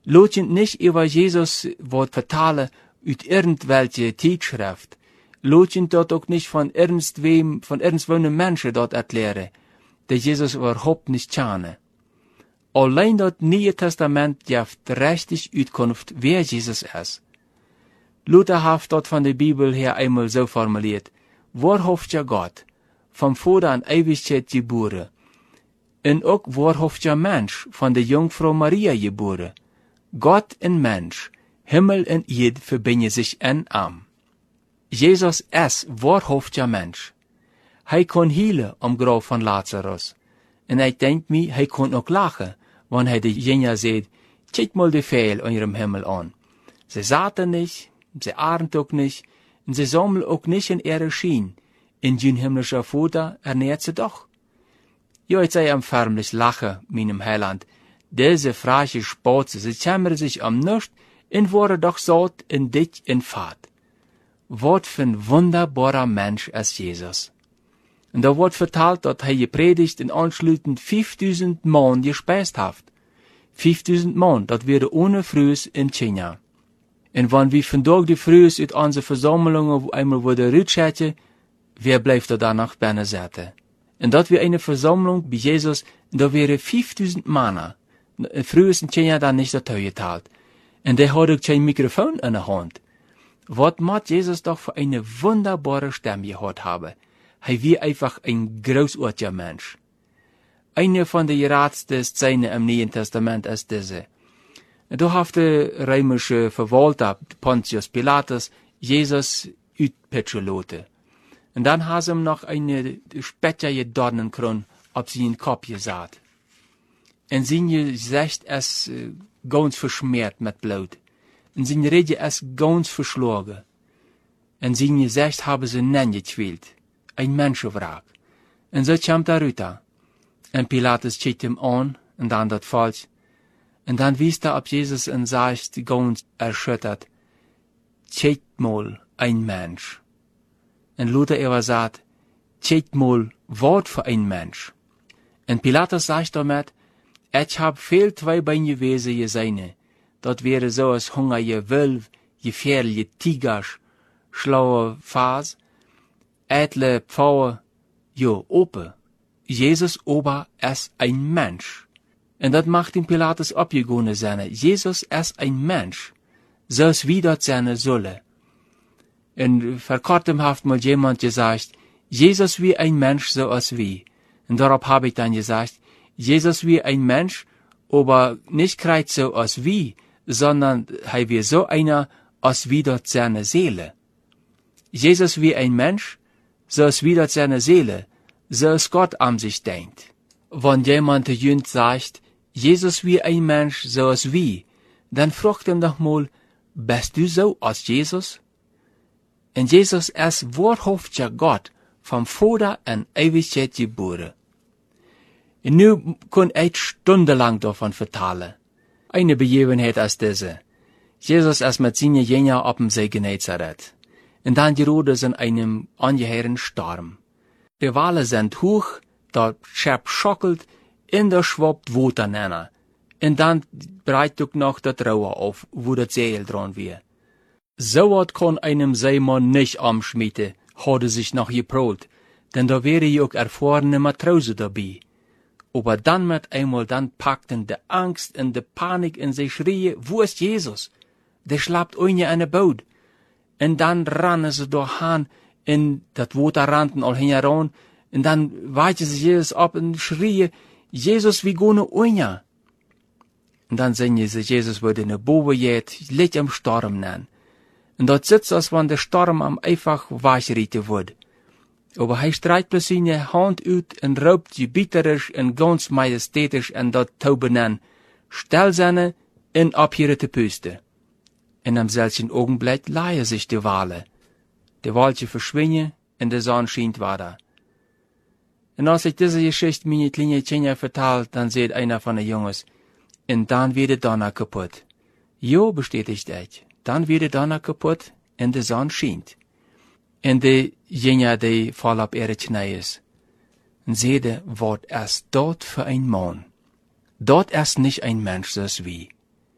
Lotjen nicht über Jesus wird vertalen uit irgendwelche Tijdschrift. Lotjen dort auch nicht von irgendwo Menschen dort erklären, der Jesus überhaupt nicht kennen. Allein das Neue Testament gibt richtig Uitkunft, wer Jesus ist. Luther hat dort von der Bibel her einmal so formuliert: Wahrhaftiger Gott, vom Vater an Ewigkeit geboren. Und auch wahrhaftiger Mensch, von der Jungfrau Maria geboren. Gott und Mensch, Himmel und Erde verbinden sich in einem. Jesus ist wahrhaftiger Mensch. Hij kon healen am Grab von Lazarus. Und ich denk mir, hij kon auch lachen, wenn hij de Jünger sagt: Kijk mal die Vögel in ihrem Himmel an. Sie saten nicht, sie ahren auch nicht, und sie sammeln auch nicht in ihre Schien. In jün himmlischer Vater ernährt sie doch. Ja, ich sei am förmlich lachen, meinem Heiland. Diese freche Spatze, sie kämmern sich am Nichts und waren doch satt in dich in Fahrt. Wat für ein wunderbarer Mensch ist Jesus. Und da wird vertalt, dass er gepredigt und anschließend 5000 Mann gespeist hat. 5000 Mann, das wäre ohne Frühs in China. Und wenn wir vandaag die Frühs uit unsere Versammlungen einmal wieder rutschätzen, wer bleibt da danach binnen zitten? Und das wäre eine Versammlung bei Jesus, da wäre 5000 Männer. Frühs in China dann nicht dazu geteilt. Und der hatte kein Mikrofon in der Hand. Was macht Jesus doch für eine wunderbare Stimme gehabt haben? Er war einfach ein großartiger Mensch. Eine von den geratsten Szenen im Neuen Testament ist diese. Da hat der römische Verwalter Pontius Pilatus Jesus uitpitchen lassen. Und dann haben sie ihm noch eine spettige Dornenkron auf seinen Kopf gesagt. Und sein Gesicht ist ganz verschmiert mit Blut. Und sein Rede ist ganz verschlagen. Und sein Gesicht haben sie nennen ein Menschenwraak. Und so kommt er runter. Und Pilatus schaut ihm an, und dann das falsch. Und dann wies er auf Jesus und sagt ganz erschüttert: Schaut mal, ein Mensch. Und Luther sagt: Schaut mal, was für ein Mensch. Und Pilatus sagt damit: Ich hab viel zweibeinige Wesen gesehen. Dat wäre so als hungerige Wölf, gefährliche Tigers, schlaue Fas, edle Pfaue, jo, Ope. Jesus Ober ist ein Mensch. Und das macht den Pilatus abgegangen sein. Jesus ist ein Mensch. So ist wie dort seine Solle. Und vor kurzem hat mal jemand gesagt: Jesus wie ein Mensch, so als wie. Und darauf habe ich dann gesagt: Jesus wie ein Mensch, aber nicht kreuz so als wie, sondern er wie so einer, als wie dort seine Seele. Jesus wie ein Mensch, so als wie dort seine Seele, so als Gott an sich denkt. Wenn jemand jüngst sagt: Jesus wie ein Mensch, so als wie, dann fragt ihm doch mal: Bist du so als Jesus? Und Jesus ist wahrhaftiger Gott, vom Vater an Ewigkeit geboren. Und nu kann ich stundenlang davon vertellen. Eine Begebenheit ist diese. Jesus ist mit seinen Jüngern auf dem See Genezareth. Und dann gerade in einem ungeheuren Sturm. Die Wale sind hoch, der Schiff schockelt, und der schwappt Wasser rein. Und dann breitet auch noch das Rauer auf, wo das Seil dran wird. So was kann einem Seemann nicht amschmieden, hat sich noch geprobt, denn da wäre ja auch erfahrene Matrose dabei. Aber dann mit einmal, dann packten die Angst und die Panik und sie schrien: Wo ist Jesus? Der schlappt ohne eine Boot. Und dann rannen sie durch Han, in das Wasser rannten all heran, und dann weichte sich Jesus ab und schrien: Jesus, wie gone ohne? Und dann sehen sie, Jesus wurde in der Bobe jet, liegt am Sturm nan. Und dort sitzt, als wenn der Sturm am einfach weichrieten wird. Aber er streckt bloß seine Hand uit und raubt gebieterisch und ganz majestätisch an dat Taube an: Stell seine in abhierete Püste. In am selben Augenblick leihe sich die Wale. Die Walche verschwinden und der Sonne schient weiter. Und als ich diese Geschichte meine kleine Kinder vertelt, dann sieht einer von den Jungs: Und dann wird der Donner kaputt. Jo, bestätigt ich, dann wird der Donner kaputt und der Sonne schient. Und die Jünger, die fallen auf ihre Knie. Und seht, was ist dort für ein Mann? Dort ist nicht ein Mensch, so wie.